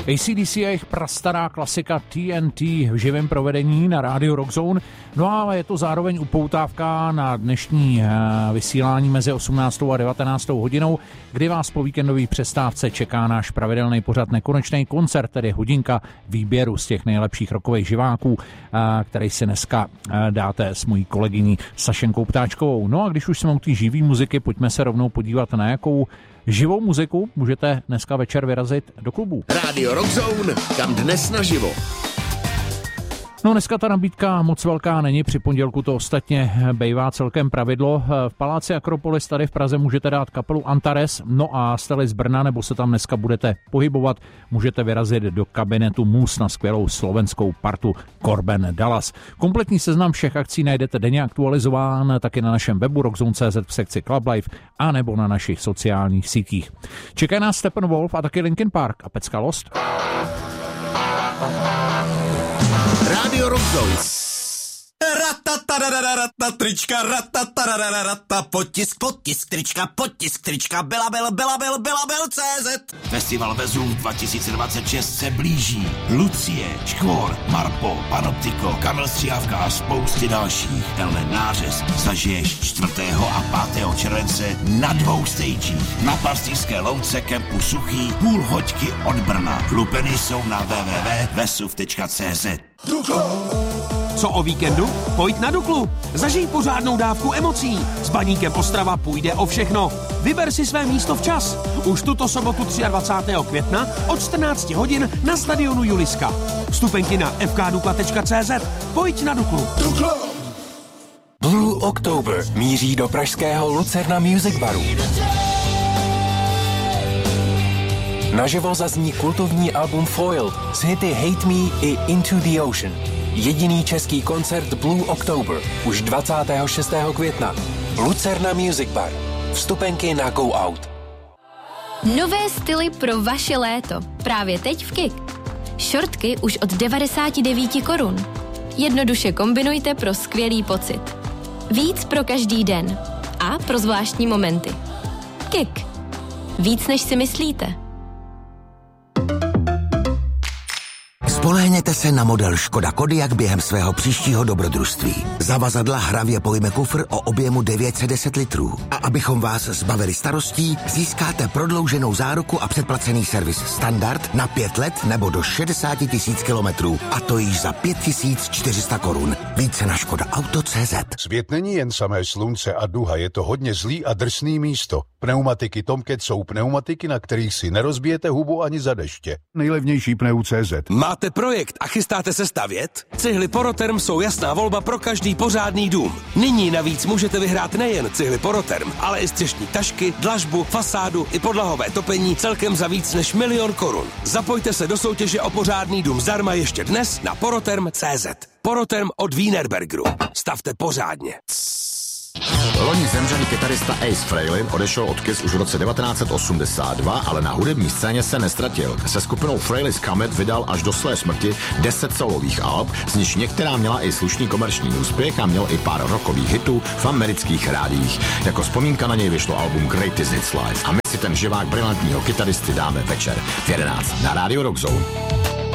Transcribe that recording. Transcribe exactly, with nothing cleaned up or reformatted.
A C D C je jejich prastará klasika T N T v živém provedení na rádiu Rockzone. No a je to zároveň upoutávka na dnešní vysílání mezi osmnáctou a devatenáctou hodinou, kdy vás po víkendové přestávce čeká náš pravidelný pořad Nekonečný koncert, tedy hodinka výběru z těch nejlepších rockových živáků, který si dneska dáte s mojí kolegyní Sašenkou Ptáčkovou. No a když už jsme u té živý muziky, pojďme se rovnou podívat, na jakou živou muziku můžete dneska večer vyrazit do klubu. Rádio Rockzone, kam dnes naživo. No dneska ta nabídka moc velká není, při pondělku to ostatně bejvá celkem pravidlo. V Paláci Akropolis tady v Praze můžete dát kapelu Antares, no a jste-li z Brna nebo se tam dneska budete pohybovat, můžete vyrazit do kabinetu Mus na skvělou slovenskou partu Corben Dallas. Kompletní seznam všech akcí najdete denně aktualizován taky na našem webu rockzone tečka cé zet v sekci Club Life a nebo na našich sociálních sítích. Čeká nás Steppenwolf a taky Linkin Park a pecka Lost. Rádio Rockzone. Ratatarararata, trička, ratatarararata, potisk, potisk, trička, potisk, trička, Belabel, Belabel, Belabel tečka cé zet. Festival Vezův dva tisíce dvacet šest se blíží. Lucie, Škvor, Marpo, Panoptiko, Kamil Stříhavka a spousty dalších. Tenhle nářez zažiješ čtvrtého a pátého července na dvou stagích. Na Pastýřské louce kempu Suchý, půl hoďky od Brna. Lupeny jsou na w w w tečka vesuv tečka cé zet. Co o víkendu? Pojď na Duklu. Zažij pořádnou dávku emocí. S Baníkem Ostrava půjde o všechno. Vyber si své místo včas. Už tuto sobotu dvacátého třetího května od čtrnácti hodin na stadionu Juliska. Vstupenky na f k dukla tečka cé zet. Pojď na Duklu. Dukla. Blue October míří do pražského Lucerna Music Baru. Naživo zazní kultovní album Foil s hity Hate Me i Into the Ocean. Jediný český koncert Blue October už dvacátého šestého května. Lucerna Music Bar. Vstupenky na Go Out. Nové styly pro vaše léto. Právě teď v Kik. Šortky už od devadesát devět korun. Jednoduše kombinujte pro skvělý pocit. Víc pro každý den. A pro zvláštní momenty. Kik. Víc než si myslíte. Spolehněte se na model Škoda Kodiaq během svého příštího dobrodružství. Zavazadla hravě pojme kufr o objemu devět set deset litrů. A abychom vás zbavili starostí, získáte prodlouženou záruku a předplacený servis standard na pět let nebo do šedesát tisíc kilometrů. A to již za pět tisíc čtyři sta korun. Více na škoda auto tečka cé zet. Svět není jen samé slunce a duha, je to hodně zlý a drsný místo. Pneumatiky Tomcat jsou pneumatiky, na kterých si nerozbijete hubu ani za deště. Nejlevnější pneu tečka cé zet. Máte projekt a chystáte se stavět? Cihly Poroterm jsou jasná volba pro každý pořádný dům. Nyní navíc můžete vyhrát nejen cihly Poroterm, ale i střešní tašky, dlažbu, fasádu i podlahové topení celkem za víc než milion korun. Zapojte se do soutěže o pořádný dům zdarma ještě dnes na poroterm tečka cé zet. Poroterm od Wienerbergeru. Stavte pořádně. Loni zemřelý kytarista Ace Frehley odešel od Kiss už v roce devatenáct set osmdesát dva, ale na hudební scéně se nestratil. Se skupinou Frehley's Comet vydal až do své smrti deset solových alb, z nichž některá měla i slušný komerční úspěch a měl i pár rockových hitů v amerických rádiích. Jako vzpomínka na něj vyšlo album Greatest Hits Live a my si ten živák brilantního kytaristy dáme večer v jedenáct na rádiu Rockzone.